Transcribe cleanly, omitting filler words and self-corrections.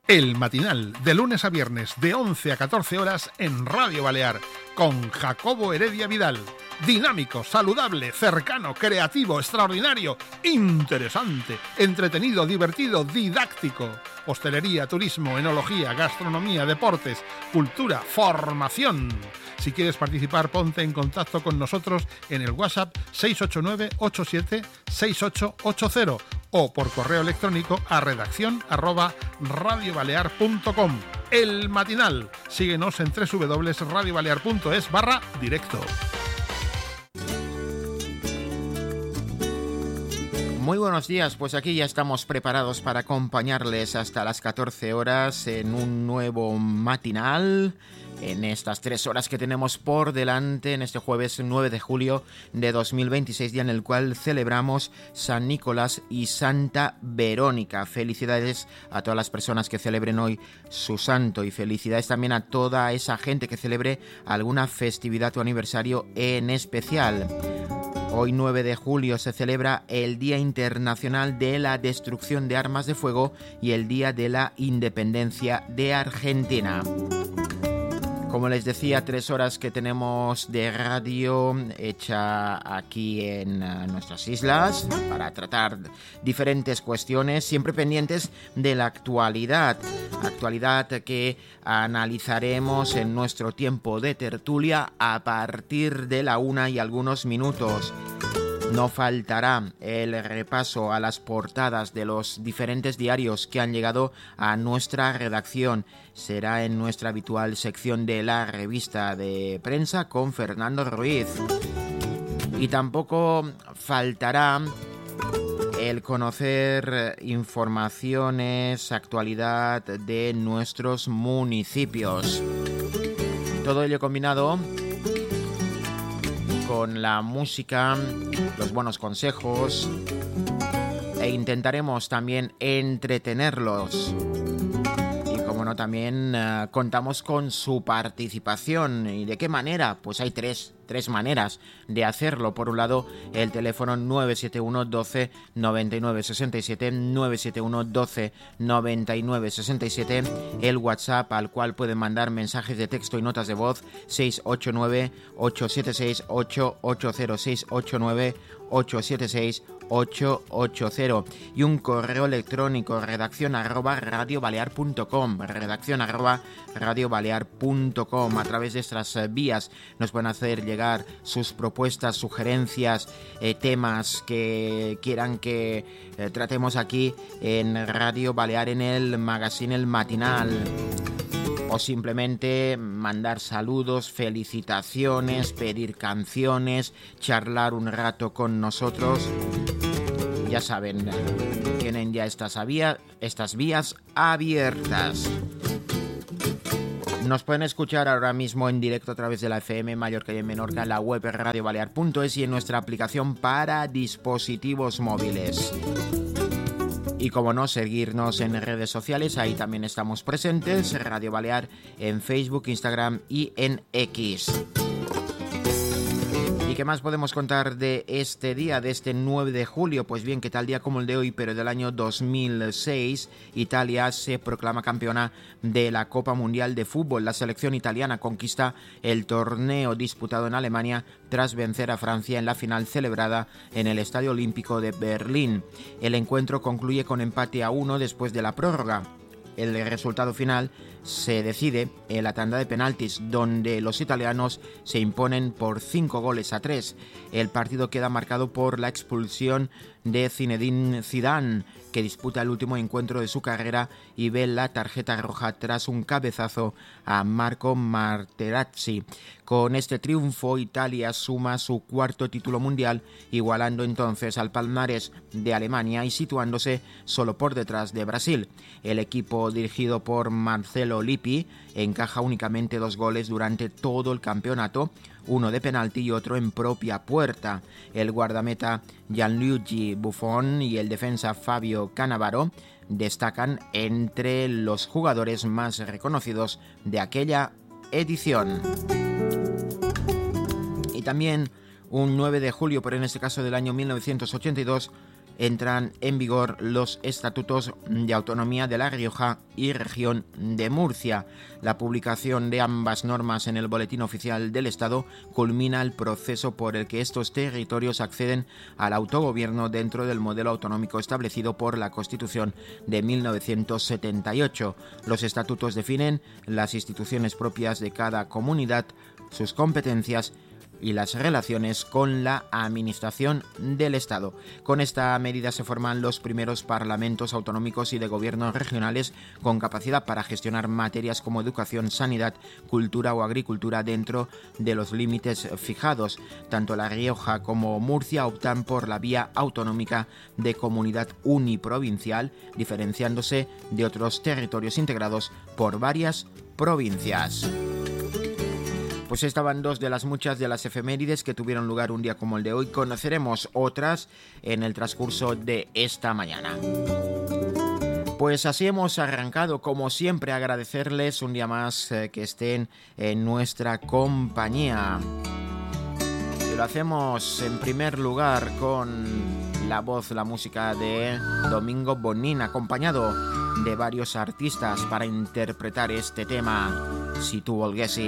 El Matinal, de lunes a viernes, de 11 a 14 horas en Radio Balear, con Jacobo Heredia Vidal. Dinámico, saludable, cercano, creativo, extraordinario, interesante, entretenido, divertido, didáctico. Hostelería, turismo, enología, gastronomía, deportes, cultura, formación. Si quieres participar, ponte en contacto con nosotros en el WhatsApp 689-876880 o por correo electrónico a redacción@radiobalear.com. El Matinal. Síguenos en www.radiobalear.es/directo. Muy buenos días, pues aquí ya estamos preparados para acompañarles hasta las 14 horas en un nuevo matinal, en estas 3 horas que tenemos por delante en este jueves 9 de julio de 2026, día en el cual celebramos San Nicolás y Santa Verónica. Felicidades a todas las personas que celebren hoy su santo y felicidades también a toda esa gente que celebre alguna festividad o aniversario en especial. Hoy 9 de julio se celebra el Día Internacional de la Destrucción de Armas de Fuego y el Día de la Independencia de Argentina. Como les decía, 3 horas que tenemos de radio hecha aquí en nuestras islas para tratar diferentes cuestiones, siempre pendientes de la actualidad que analizaremos en nuestro tiempo de tertulia a partir de la 1 y algunos minutos. No faltará el repaso a las portadas de los diferentes diarios que han llegado a nuestra redacción. Será en nuestra habitual sección de la revista de prensa con Fernando Ruiz. Y tampoco faltará el conocer informaciones, actualidad de nuestros municipios. Todo ello combinado con la música, los buenos consejos e intentaremos también entretenerlos. Y como no, también contamos con su participación. ¿Y de qué manera? Pues hay tres maneras de hacerlo. Por un lado, el teléfono 971 12 99 67, 971 12 99 67, el WhatsApp al cual pueden mandar mensajes de texto y notas de voz 689 876 880, 689 876 880 y un correo electrónico redacción@radiobalear.com, redacción@radiobalear.com. A través de estas vías nos pueden hacer llegar sus propuestas, sugerencias, temas que quieran que tratemos aquí en Radio Balear, en el magazine El Matinal, o simplemente mandar saludos, felicitaciones, pedir canciones, charlar un rato con nosotros. Ya saben, tienen ya estas vías abiertas. Nos pueden escuchar ahora mismo en directo a través de la FM Mallorca y en Menorca, la web radiobalear.es y en nuestra aplicación para dispositivos móviles. Y como no, seguirnos en redes sociales, ahí también estamos presentes, Radio Balear en Facebook, Instagram y en X. ¿Y qué más podemos contar de este día, de este 9 de julio? Pues bien, que tal día como el de hoy, pero del año 2006, Italia se proclama campeona de la Copa Mundial de Fútbol. La selección italiana conquista el torneo disputado en Alemania tras vencer a Francia en la final celebrada en el Estadio Olímpico de Berlín. El encuentro concluye con empate a 1 después de la prórroga. El resultado final se decide en la tanda de penaltis, donde los italianos se imponen por 5-3. El partido queda marcado por la expulsión de Zinedine Zidane, que disputa el último encuentro de su carrera y ve la tarjeta roja tras un cabezazo a Marco Materazzi. Con este triunfo, Italia suma su 4º título mundial, igualando entonces al palmarés de Alemania y situándose solo por detrás de Brasil. El equipo dirigido por Marcelo Lippi encaja únicamente 2 goles durante todo el campeonato, uno de penalti y otro en propia puerta. El guardameta Gianluigi Buffon y el defensa Fabio Cannavaro destacan entre los jugadores más reconocidos de aquella edición. Y también un 9 de julio, pero en este caso del año 1982, entran en vigor los estatutos de autonomía de La Rioja y región de Murcia. La publicación de ambas normas en el Boletín Oficial del Estado culmina el proceso por el que estos territorios acceden al autogobierno dentro del modelo autonómico establecido por la Constitución de 1978. Los estatutos definen las instituciones propias de cada comunidad, sus competencias y las relaciones con la administración del Estado. Con esta medida se forman los primeros parlamentos autonómicos y de gobiernos regionales con capacidad para gestionar materias como educación, sanidad, cultura o agricultura dentro de los límites fijados. Tanto La Rioja como Murcia optan por la vía autonómica de comunidad uniprovincial, diferenciándose de otros territorios integrados por varias provincias. Pues estaban dos de las muchas de las efemérides que tuvieron lugar un día como el de hoy. Conoceremos otras en el transcurso de esta mañana. Pues así hemos arrancado, como siempre, agradecerles un día más que estén en nuestra compañía. Y lo hacemos en primer lugar con la voz, la música de Domingo Bonin, acompañado de varios artistas para interpretar este tema, Si tu volguessis.